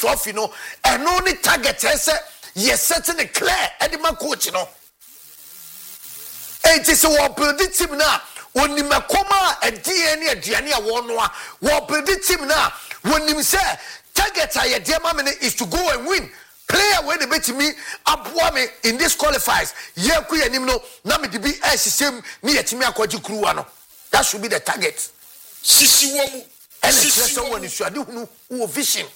trophy no and only target say yes setting a clear edema coach no it is a build team now when you makoma a DNA aduane a wonwa wo build team now when you say target aye dear mamene is to go and win player when they bet me aboa me in this qualifiers ye ku yanim no na me de bi sisem ni yetimi akwaji kruwa no that should be the target sisi wo mu and someone is sure hunu wo vision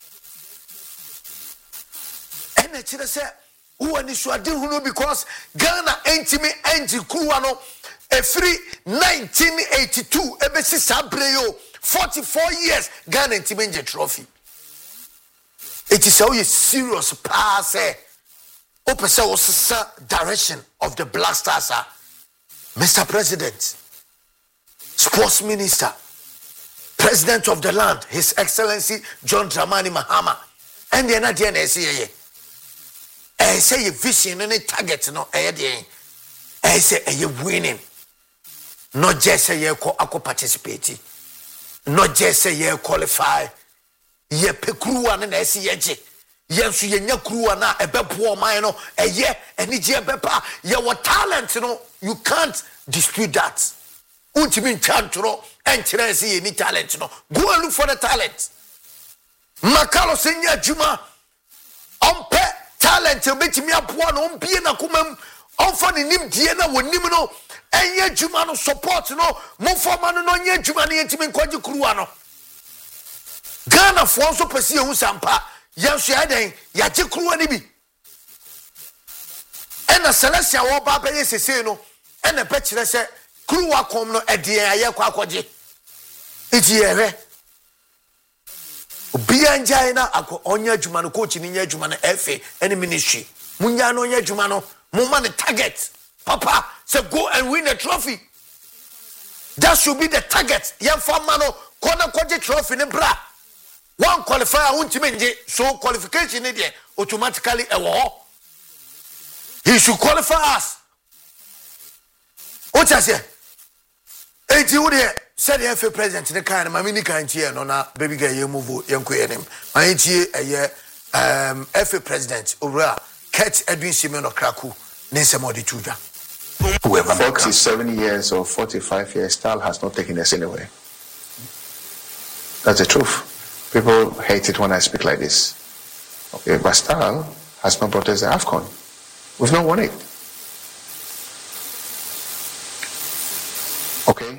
and it say who and sure hunu because Ghana entimi enji kruwa no free 1982 ebesi sabreyo 44 years Ghana entimi enji trophy. It is always serious pass. Opesa was direction of the Black Stars, Mr. President, Sports Minister, President of the land, His Excellency John Dramani Mahama, and the other DNSA. I say a vision and a target, no, I say a winning, not just a year participating, not just a year qualify. Ye pekruwa na esi yeje yensu yenya kruwa na ebebo man no eye eni je bepa ye what talent no you can't dispute that untimi ntantro enkyere esi ye ni talent no go and look for the talent makalo senya juma ompe talent obetimi aboa no ombie na komam onfa ne nimdie na wonim no enye juma no support no mofoma no nye juma na yentimi nkwaji kruwa no Ghana for also pursue Usampa, Yanshaden, Yachikru and Ibi. And a Celestia or Baba Yeseno, and a petcher said, Krua Comno at the Ayakwaji. It's here. Bian Jaina, Onya Jumano coaching in Yajumana Efe, any ministry. Munyano Yajumano, Mumana target. Papa said, go and win a trophy. That should be the target. Yamfamano, Kona Koji trophy in Bra. One qualifier ultimately so qualification in there automatically a war. He should qualify us. What I say? 80 would said the FA president in the kind of Mamini can't hear no na baby girl you move young queen him. My FA president over Kurt Edwin Simon of Kraku Nisemodi Tuja. Whoever 47 years or 45 years style has not taken us anywhere. That's the truth. People hate it when I speak like this. Okay, but style has not brought us the AFCON. We've not won it. Okay,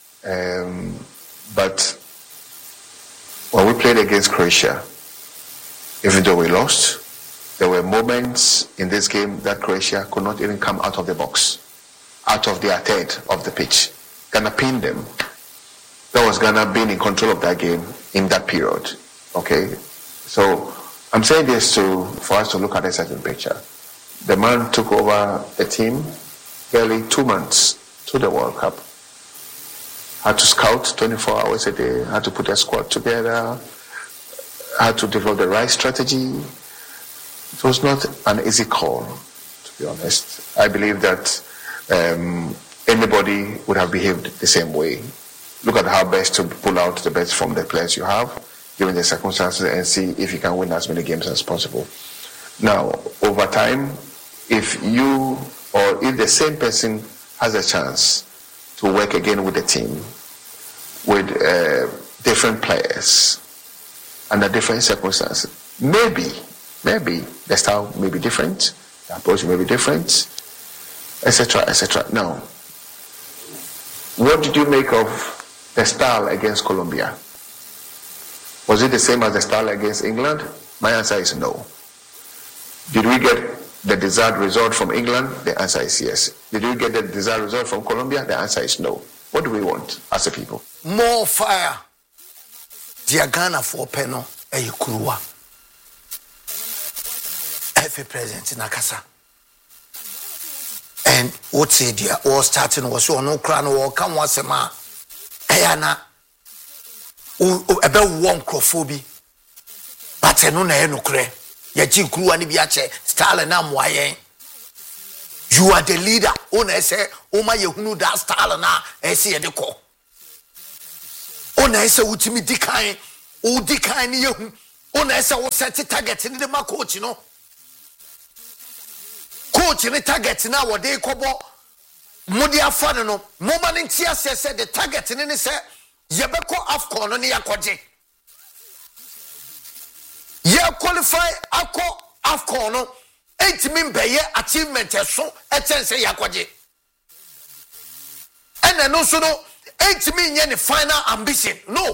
but when we played against Croatia, even though we lost, there were moments in this game that Croatia could not even come out of the box, out of their third of the pitch. Ghana pinned them. That was Ghana being in control of that game in that period. Okay, so I'm saying this for us to look at a certain picture. The man took over the team barely 2 months to the World Cup. Had to scout 24 hours a day, had to put a squad together, had to develop the right strategy. It was not an easy call, to be honest. I believe that anybody would have behaved the same way. Look at how best to pull out the best from the players you have, given the circumstances, and see if you can win as many games as possible. Now, over time, if the same person has a chance to work again with the team, with different players, under different circumstances, maybe the style may be different, the approach may be different, etc., etc. Now, what did you make of the style against Colombia? Was it the same as the style against England? My answer is no. Did we get the desired result from England? The answer is yes. Did we get the desired result from Colombia? The answer is no. What do we want as a people? More fire. Ghana for Peno Eyukurua. FA president in Akasa. And what said you all starting was so no crown or come once a man. Ayana about one crofobia. But no no cre. Yaji crew and biache, Stalin am waye. You are the leader. Ona say, Oma Yehunu da Stalin na esi edeko. Ona say utimi dikain, o dikain yehu. Una esa wo set target ni de ma coach no. Coach ni target na wo de kobo mudi afa no moma ni ntia se the target ni se yebeko AFCON no ne yakoje. Ye qualify akọ AFCON no entimi mbeye achievement eso echense yakoje. Ene no so no entimi nye ne final ambition no.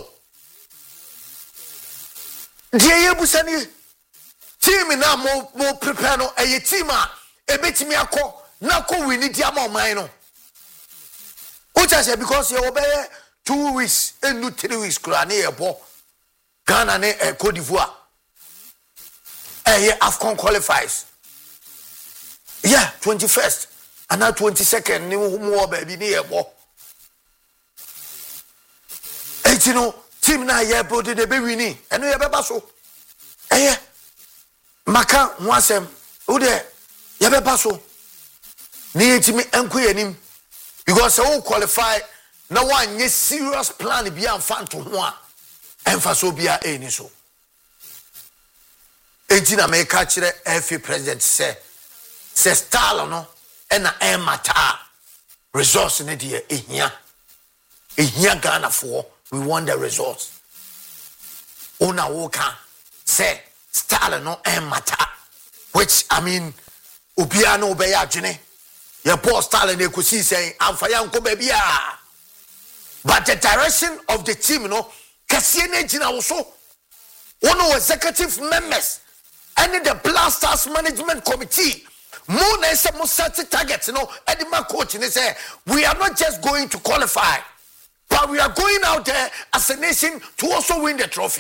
Die yebusani team na mo prepare no eye team a ebetimi akọ na ko wini dia ma oman no. Ucha say because you obey 2 weeks and 3 weeks kura na yebo Ghana ne Cote d'Ivoire. AFCON qualifies. Yeah, 21st and now 22nd ni mo baby ni yebo. You know, team na yebo de be wini eno yebe ba so. Maka nwasem wo de yebe ba so. Ni etimi enko yanim because who qualify na one ye serious plan bi amfa to ho a emfa so bia eni so. Entina me ka kire FA president say style no e na e mata resource ne de ehia Ghana for we want the results. Una woka say style no e mata, which I mean obia no be ya dwene ye poor style na ekusi say amfa ya nko baby a. But the direction of the team no kase na gina wo so. One of executive members and the Blasters management committee mo na say mo set target no edema coach ni say we are not just going to qualify, but we are going out there as a nation to also win the trophy.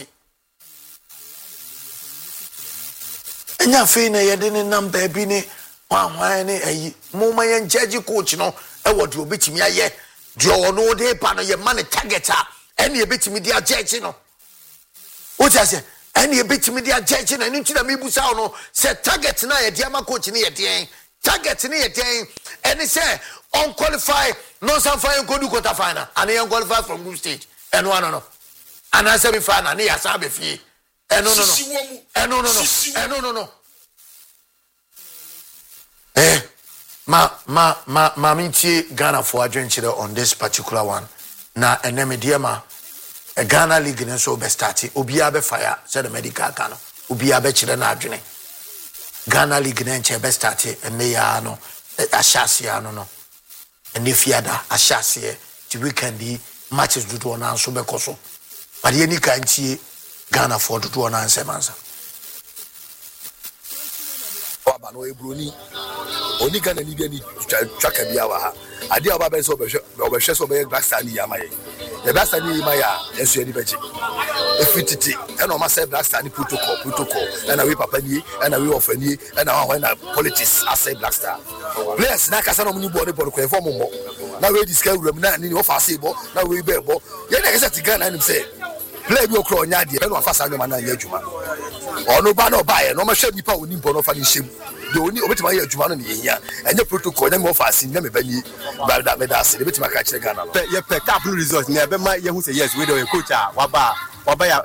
Enya fe na yede ne number bi ne wan ne ayi mo ma yen judge coach no e wo de obetimi aye de ono de pa no ye man target a ene obetimi dia judge no. What I say ene obetimi dia judge na nti na mebusa no say target na ye dia ma coach ne ye den target ne ye den ene say unqualified no some fine go do quarter final and you qualify from group stage and one no and I semi final ne ya sa be fie no ma minti Ghana for adventure on this particular one na enemy diema a Ghana league ne so be start obia be fire said the medical Ghana obia be chire na adwene Ghana league ne nche be start ene ya no ahyasia no ene fiada ahyasia ti weekend matches do na so be koso but ye ni kan tie Ghana for to do na ansemansa Baba no ebroni oni Ghana ni bia ni twaka bia wa ha ade oba be so obehwe so be Blackstar ni yamaye the Blackstar ni yamaya enso ani beji efititi and o ma say Blackstar ni protocol and we papa ni and we ofani and when politics as say Blackstar players na kasa no mu bo ko form mo na we discuss room na ni ofa say bo na we be bo ye na kasa ti Ghana ni say play bi okro nya de no afasa no ma na nya adwuma ono ba no ba ye no ma hwe nipa oni mpo no fa ni hyem de oni obetima ye adwuma no ne yenya enye protocol na me ofa asin na me bani ba da me da ase de betima ka kire Ghana ye pe cap result na be ma ye hu say yes we do coach a waba ya